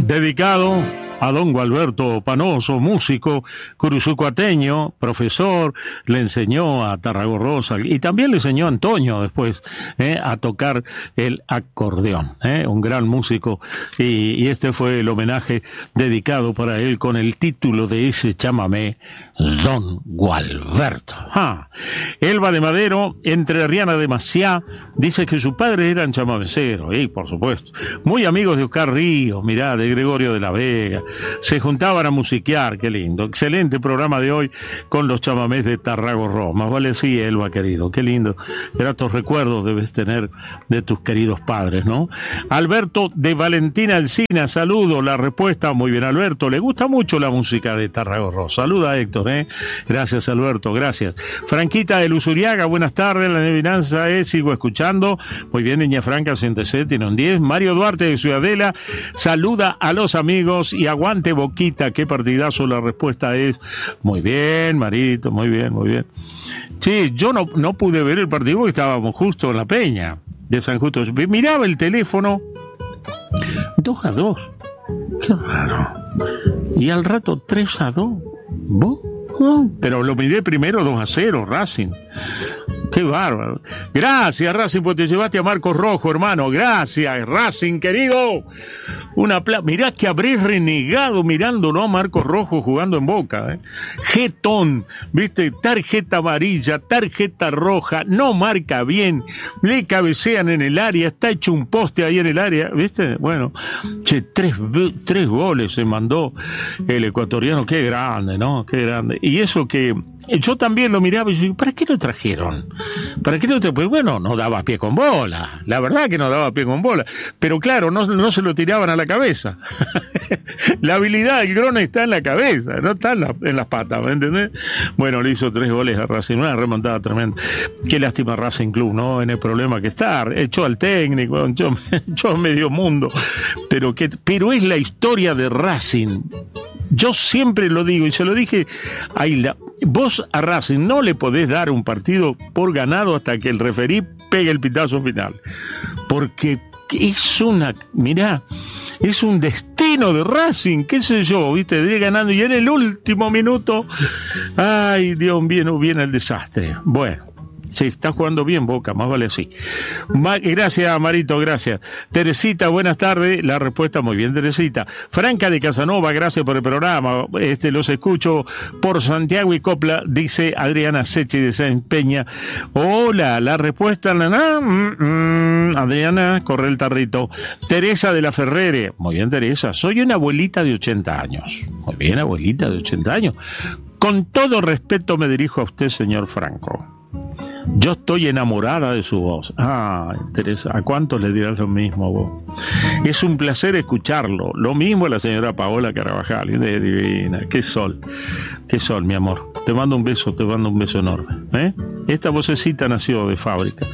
Dedicado a don Gualberto Panoso, músico curuzucuateño, profesor, le enseñó a Tarragorrosa y también le enseñó a Antonio después a tocar el acordeón, un gran músico, y este fue el homenaje dedicado para él con el título de ese chamamé, Don Gualberto. Elba de Madero, entrerriana de Maciá, dice que su padre eran chamameceros, y por supuesto, muy amigos de Oscar Ríos, mirá, de Gregorio de la Vega, se juntaban a musiquear, qué lindo, excelente programa de hoy con los chamamés de Tarragorrosa. Más vale sí, Elba, querido, qué lindo, gratos recuerdos debes tener de tus queridos padres, ¿no? Alberto de Valentina Alsina, saludo, la respuesta, muy bien Alberto, le gusta mucho la música de Tarragorrosa, saluda Héctor, gracias Alberto, gracias. Franquita de Luzuriaga, buenas tardes, la adivinanza es, sigo escuchando, muy bien, Niña Franca, siéntese, tiene un 10. Mario Duarte de Ciudadela, saluda a los amigos y aguante Boquita, qué partidazo, la respuesta es, muy bien, Marito, muy bien, muy bien. Sí, yo no pude ver el partido porque estábamos justo en la Peña de San Justo, miraba el teléfono, 2-2, qué raro, y al rato 3-2, ¿vos? Pero lo miré primero 2-0, Racing. Qué bárbaro. Gracias, Racing, porque te llevaste a Marcos Rojo, hermano. Gracias, Racing, querido. Mirá que habré renegado mirándolo a Marcos Rojo jugando en Boca. Jetón, ¿viste? Tarjeta amarilla, tarjeta roja, no marca bien, le cabecean en el área, está hecho un poste ahí en el área, ¿viste? Bueno, che, tres goles se mandó el ecuatoriano. Qué grande, ¿no? Qué grande. Y eso que yo también lo miraba y yo, ¿para qué lo trajeron? ¿Para qué lo trajeron? Pues bueno, no daba pie con bola. La verdad que no daba pie con bola. Pero claro, no se lo tiraban a la cabeza. La habilidad del Grone está en la cabeza, no está en las patas, ¿me entendés? Bueno, le hizo 3 goles a Racing, una remontada tremenda. Qué lástima Racing Club, ¿no? En el problema que está. Echó al técnico, echó a medio mundo. Pero es la historia de Racing. Yo siempre lo digo, y se lo dije a Hilda, vos a Racing no le podés dar un partido por ganado hasta que el referí pegue el pitazo final. Porque es es un destino de Racing, qué sé yo, viste, de ir ganando y en el último minuto, ay Dios, viene el desastre. Bueno. Sí, está jugando bien Boca, más vale así. Gracias, Marito, gracias. Teresita, buenas tardes. La respuesta, muy bien, Teresita. Franca de Casanova, gracias por el programa. Los escucho por Santiago y Copla, dice Adriana Sechi de San Peña. Hola, la respuesta, Adriana, corre el tarrito. Teresa de la Ferrere, muy bien, Teresa. Soy una abuelita de 80 años. Muy bien, abuelita de 80 años. Con todo respeto me dirijo a usted, señor Franco. Yo estoy enamorada de su voz. Teresa, ¿a cuántos le dirás lo mismo vos? Es un placer escucharlo. Lo mismo a la señora Paola Carabajal, es divina. Qué sol, mi amor. Te mando un beso enorme. Esta vocecita nació de fábrica.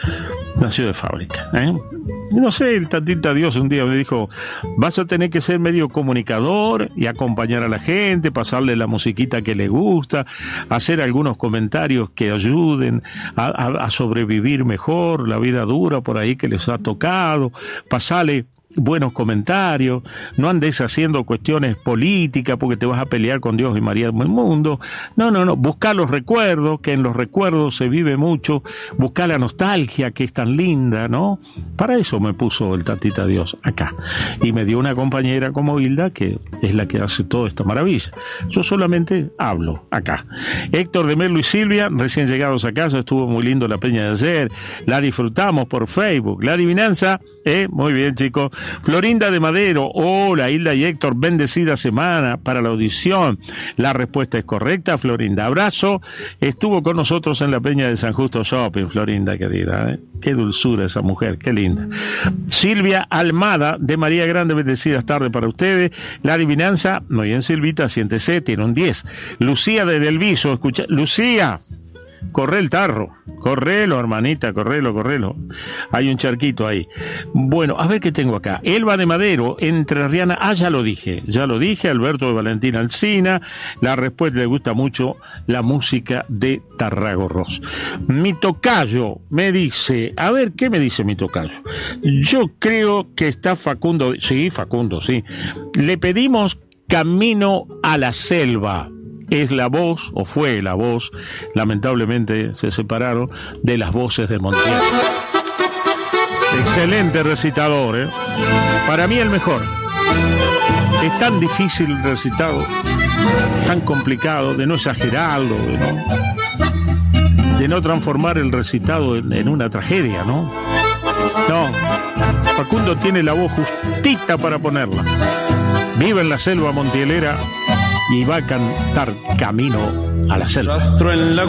No sé, el tantita Dios un día me dijo, vas a tener que ser medio comunicador y acompañar a la gente, pasarle la musiquita que le gusta, hacer algunos comentarios que ayuden a sobrevivir mejor la vida dura por ahí que les ha tocado, pasarle buenos comentarios, no andes haciendo cuestiones políticas porque te vas a pelear con Dios y María del mundo. No, busca los recuerdos, que en los recuerdos se vive mucho, busca la nostalgia que es tan linda, ¿no? Para eso me puso el tantita Dios acá y me dio una compañera como Hilda que es la que hace toda esta maravilla. Yo solamente hablo acá. Héctor de Merlo y Silvia, recién llegados a casa, estuvo muy lindo la peña de ayer, la disfrutamos por Facebook. La adivinanza, muy bien, chicos. Florinda de Madero, hola Hilda y Héctor, bendecida semana para la audición. La respuesta es correcta, Florinda. Abrazo, estuvo con nosotros en la peña de San Justo Shopping, Florinda querida. Qué dulzura esa mujer, qué linda. Silvia Almada de María Grande, bendecidas tardes para ustedes. La adivinanza, muy bien Silvita, siéntese, tiene un 10. Lucía de Delviso, escucha, Lucía. corre el tarro, correlo, hermanita, correlo. Hay un charquito ahí. Bueno, a ver qué tengo acá. Elba de Madero, entrerriana. Ya lo dije, Alberto de Valentín Alsina. La respuesta, le gusta mucho la música de Tarragorros. Mi tocayo me dice, a ver, ¿qué me dice mi tocayo? Yo creo que está Facundo, sí. Le pedimos Camino a la Selva. Es la voz, o fue la voz, lamentablemente se separaron, de las voces de Montiel. Excelente recitador, ¿eh? Para mí el mejor. Es tan difícil el recitado, tan complicado, de no exagerarlo, de no transformar el recitado en una tragedia, ¿no? No, Facundo tiene la voz justita para ponerla. Vive en la selva montielera y va a cantar Camino a la Selva.